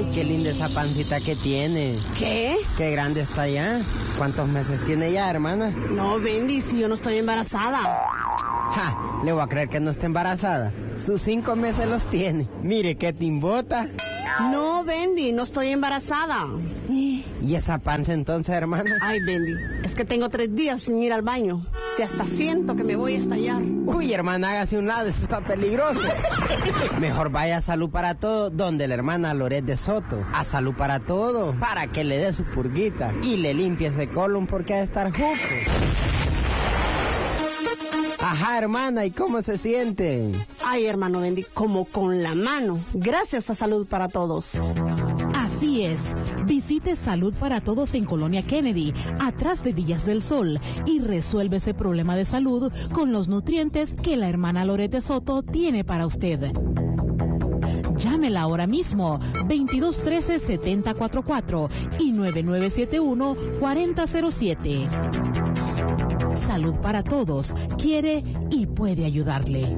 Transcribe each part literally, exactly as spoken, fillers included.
Ay, qué linda esa pancita que tiene. ¿Qué? Qué grande está ya. ¿Cuántos meses tiene ya, hermana? No, Bendy, si yo no estoy embarazada. Ja, le voy a creer que no está embarazada. Sus cinco meses los tiene. Mire qué timbota. No, Bendy, no estoy embarazada. ¿Y esa panza entonces, hermana? Ay, Bendy, es que tengo tres días sin ir al baño. Si hasta siento que me voy a estallar. Uy, hermana, hágase un lado, eso está peligroso. Mejor vaya a Salud para Todo, donde la hermana Loret de Soto. A Salud para Todo, para que le dé su purguita y le limpie ese colon porque ha de estar juco. Ajá, hermana, ¿y cómo se siente? Ay, hermano Bendy, como con la mano. Gracias a Salud para Todos. Así es. Visite Salud para Todos en Colonia Kennedy, atrás de Villas del Sol, y resuelve ese problema de salud con los nutrientes que la hermana Loret de Soto tiene para usted. Llámela ahora mismo, veintidós trece setenta cuarenta y cuatro y nueve nueve siete uno cuarenta cero siete. Salud para Todos quiere y puede ayudarle.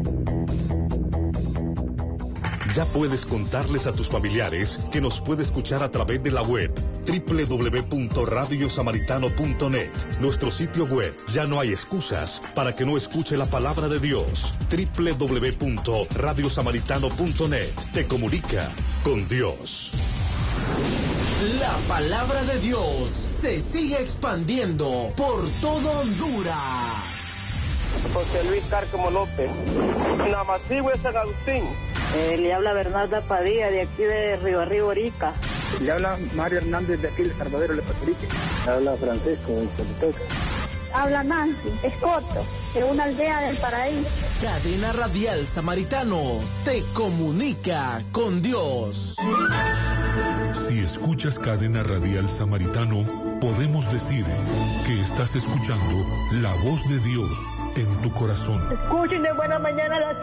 Ya puedes contarles a tus familiares que nos puede escuchar a través de la web doble u doble u doble u punto radio samaritano punto net. Nuestro sitio web, ya no hay excusas para que no escuche la palabra de Dios. doble u doble u doble u punto radio samaritano punto net. Te comunica con Dios. La palabra de Dios se sigue expandiendo por todo Honduras. José Luis Cárcamo López, Namacigüe San Agustín. Eh, le habla Bernarda Padilla, de aquí de Río Arriba, Orica. Le habla Mario Hernández, de aquí de Salvador, de Patricia. Habla Francisco, de Choluteca. Habla Nancy Escoto, de una aldea del Paraíso. Cadena Radial Samaritano te comunica con Dios. Si escuchas Cadena Radial Samaritano, podemos decir que estás escuchando la voz de Dios en tu corazón. Escuchen de buena mañana la